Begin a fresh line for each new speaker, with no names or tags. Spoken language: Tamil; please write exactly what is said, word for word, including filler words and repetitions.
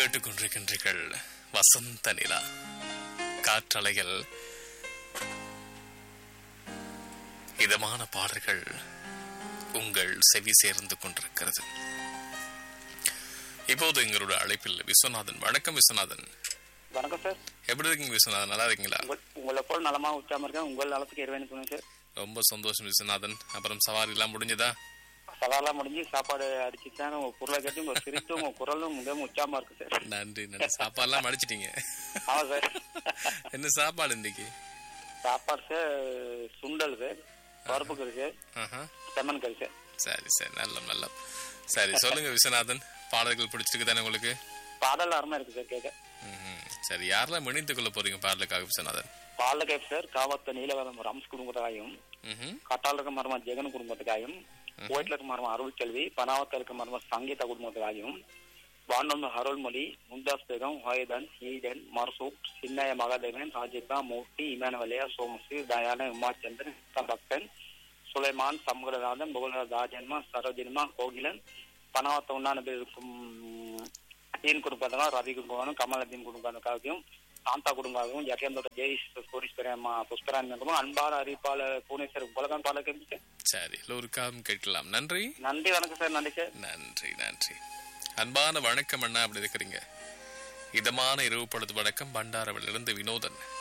கேட்டுக்கொண்டிருக்கின்றீர்கள் வசந்த நிலா காற்றலைகள் இதமான பாடல்கள் உங்கள் செவி சேர்ந்து கொண்டிருக்கிறது. இப்போது எங்களோட அழைப்பில் விஸ்வநாதன். வணக்கம் விஸ்வநாதன்.
வணக்கம் சார்.
எப்படி இருக்கீங்க விஸ்வநாதன்? நல்லா இருக்கீங்களா?
உங்களை போல நலமா உச்சாம இருக்கேன். உங்கள் நலத்துக்கு இருவேன் சார்.
ரொம்ப சந்தோஷம் விஸ்வநாதன். அப்புறம் சவாரி எல்லாம் முடிஞ்சதா?
சவாலாம் முடிஞ்சு சாப்பாடு அடிச்சுட்டாங்க. உங்க குரலை கேட்டு உங்க சிரித்தும் உங்க குரலும் மிகவும் உச்சாம இருக்கு சார்.
நன்றி நன்றி. சாப்பாடு எல்லாம் அடிச்சிட்டீங்க?
ஆமா சார்.
என்ன சாப்பாடு இன்னைக்கு?
சாப்பாடு சார் சுண்டல் சார், பருப்பு கறி சார், செம்மன் கறி சார்.
சரி சரி, நல்ல நல்ல. சரி சொல்லுங்க விஸ்வநாதன், பாடல்கள் பிடிச்சிருக்கு தானே உங்களுக்கு?
பாடல் அருமையா இருக்கு சார் கேட்க.
சரி, யாரெல்லாம் இணைத்துக் கொள்ள போறீங்க பாடலுக்காக விஸ்வநாதன்?
பாடல கேப் சார் காவத்த நீலவரம் ரம்ஸ் குடும்பத்துக்காயும், கட்டால இருக்க மரமா ஜெகன் குடும்பத்துக்காயும், கோயிட்ல இருக்க மரமா அருள் செல்வி, பனாவத்தில் இருக்க மரமா சங்கீதா குடும்பத்துக்காயும், வானொலி அருள்மொழி, மும்தாஸ் பேகம், ஹாய்தன், ஈடன், மர்சூப், சின்னய மகாதேவன், ராஜிகா, மூர்த்தி, இமானவலியா, சோமஸ்ரீ, தயான, உமாச்சந்திரன், பக்தன், சுலைமான், சமுகநாதன், புகழ ராஜன்மா, சரோஜினிமா, கோகிலன், பனாவத்த உண்ணான இருக்கும் தீன் குடும்பத்துக்காக ரவி குடும்பம், கமலதீன் குடும்பத்துக்காகவும், சாந்தா குடும்பமாகவும், யகேந்தோட ஜெய் கோடீஸ்வரமா புஷ்கரான் அன்பான அறிவிப்பாளர் புவனேஸ்வர் உலகம் பாட கேட்டு.
சரி, எல்லோருக்காகவும் கேட்கலாம். நன்றி
நன்றி. வணக்கம் சார். நன்றி சார்.
நன்றி நன்றி. அன்பான வணக்கம் அண்ணா, அப்படி இருக்கிறீங்க? இதமான இரவு பொழுது வணக்கம். பண்டாரவிலிருந்து வினோதன்.